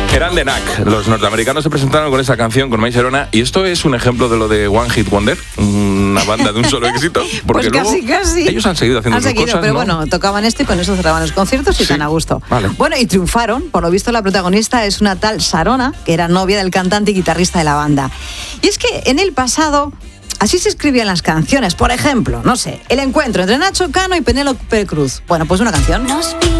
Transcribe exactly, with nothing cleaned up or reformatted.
Eran The Knack. Los norteamericanos se presentaron con esa canción, con My Sharona, y esto es un ejemplo de lo de One Hit Wonder, una banda de un solo éxito, porque pues casi, luego casi. ellos han seguido haciendo han sus seguido, cosas, pero ¿no? bueno, tocaban esto y con eso cerraban los conciertos y Sí. tan a gusto. Vale. Bueno, y triunfaron. Por lo visto, la protagonista es una tal Sharona, que era novia del cantante y guitarrista de la banda. Y es que en el pasado así se escribían las canciones. Por ejemplo, no sé, el encuentro entre Nacho Cano y Penélope Cruz. Bueno, pues una canción.